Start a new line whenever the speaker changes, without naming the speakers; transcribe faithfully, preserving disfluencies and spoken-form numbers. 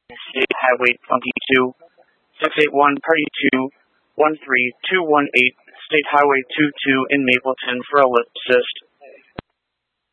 State Highway twenty-two, six eight one Party two, one three two one eight, State Highway two two in Mapleton for a lift assist.